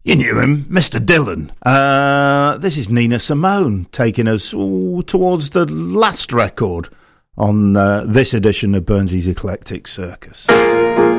You knew him, Mr. Dylan. This is Nina Simone taking us towards the last record on this edition of Burnsy's Eclectic Circus.